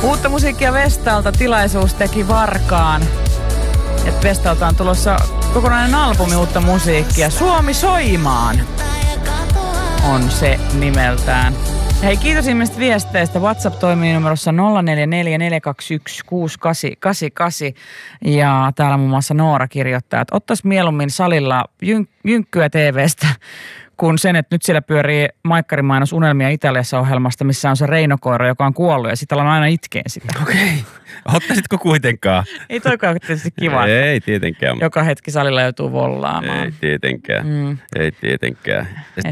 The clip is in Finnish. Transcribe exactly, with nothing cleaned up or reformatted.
Uutta musiikkia Vestalta, tilaisuus teki Varkaan. Että Vestalta on tulossa kokonainen albumi uutta musiikkia. Suomi soimaan on se nimeltään. Hei, kiitos ihmiset viesteistä. WhatsApp toimii numerossa nolla neljä neljä neljä kaksi yksi kuusi kahdeksan kahdeksan kahdeksan. Ja täällä muun muassa Noora kirjoittaa, että ottaisi mieluummin salilla jyn- jynkkyä T V:stä kuin sen, että nyt siellä pyörii Maikkarin mainos Unelmia Italiassa -ohjelmasta, missä on se Reino-koira, joka on kuollut ja sitä on aina itkeen sitä. Okei. Okay. Ottaisitko kuitenkaan? Ei toikaan tietysti kiva. Ei tietenkään. Joka hetki salilla joutuu vollaamaan. Ei tietenkään. Mm. Ei tietenkään. Ja